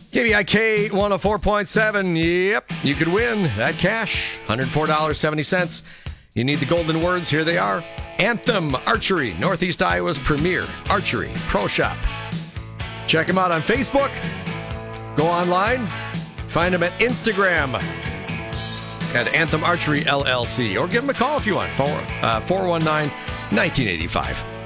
KVIK 104.7. Yep, you could win that cash. $104.70. You need the golden words. Here they are. Anthem Archery, Northeast Iowa's premier archery pro shop. Check them out on Facebook. Go online. Find them at Instagram at Anthem Archery LLC. Or give them a call if you want. 419-1985.